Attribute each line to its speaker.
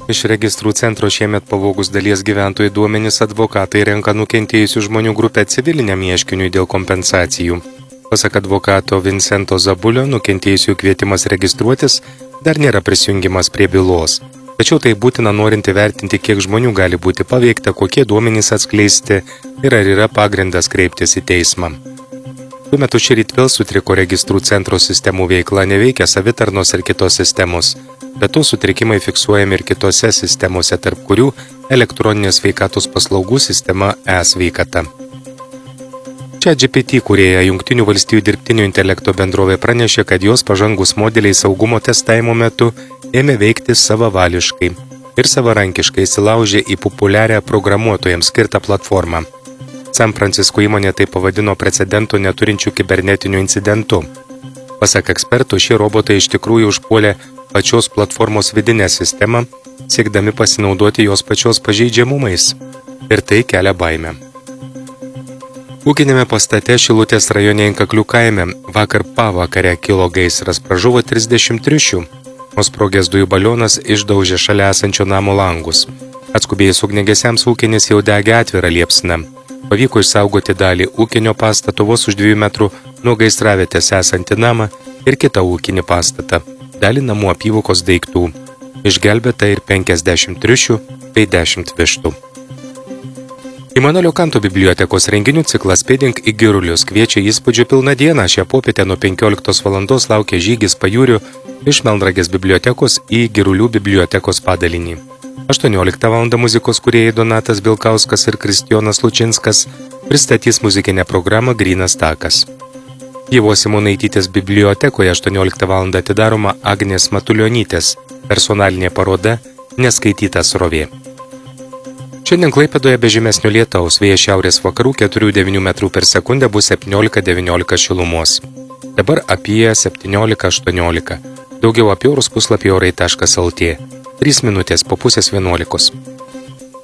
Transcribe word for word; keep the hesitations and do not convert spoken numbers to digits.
Speaker 1: Iš registrų centro šiemet pavogus dalies gyventojų duomenys advokatai renka nukentėjusių žmonių grupę civiliniam ieškiniui dėl kompensacijų. Pasak advokato Vincento Zabulio, nukentėjusių kvietimas registruotis dar nėra prisijungimas prie bylos. Tačiau tai būtina norint įvertinti, kiek žmonių gali būti paveikta, kokie duomenys atskleisti ir ar yra pagrindas kreiptis į teismą. Tuo metu šįryt vėl sutriko registrų centro sistemų veikla, neveikia savitarnos ir kitos sistemos. Be to sutrikimai fiksuojami ir kitose sistemose, tarp kurių elektroninės sveikatos paslaugų sistema e-sveikata. ChatGPT kūrėja Jungtinių valstijų dirbtinio intelekto bendrovė pranešė, kad jos pažangus modeliai saugumo testavimo metu ėmė veikti savavališkai ir savarankiškai įsilaužė į populiarią programuotojams skirtą platformą. San Francisco įmonė tai pavadino precedento neturinčių kibernetinių incidentų. Pasak ekspertų, šie robotai iš tikrųjų užpuolė pačios platformos vidinę sistemą, siekdami pasinaudoti jos pačios pažeidžiamumais. Ir tai kelia baimę. Ūkinėme pastate Šilutės rajone Inkaklių kaime vakar pavakare kilo gaisras, pražuvo trisdešimt triušių, o sprogęs dujų balionas išdaužė šalia esančio namo langus. Atskubėjus ugniagesiams ūkinis jau degė atvirą liepsną. Pavyko išsaugoti dalį ūkinio pastato vos už dviejų metrų nuo gaisravietės esantį namą ir kitą ūkinį pastatą, dalį namų apyvokos daiktų. Išgelbėta ir penkiasdešimt triušių bei dešimt vištų. Imanuelio Kanto bibliotekos renginių ciklas Pėdink į girulius kviečia įspūdžių pilną dieną. Šią popietę nuo penkioliktos valandos laukia žygis pajūriu iš Melnragės bibliotekos į Girulių bibliotekos padalinį. aštuonioliktą valandą muzikos kūrėjai Donatas Bilkauskas ir Kristijonas Lučinskas pristatys muzikinę programą Grynas takas. Ievos Simonaitytės bibliotekoje aštuonioliktą valandą atidaroma Agnės Matulionytės personalinė paroda Neskaityta srovė. Šiandien Klaipėdoje be žymesnio lietaus, vėjas šiaurės vakarų keturių devynių metrų per sekundę bus septyniolika devyniolika šilumos. Dabar apie septyniolika aštuoniolika. Daugiau apie orus puslapį orai taškas lt. trys minutės po pusės vienuolikos.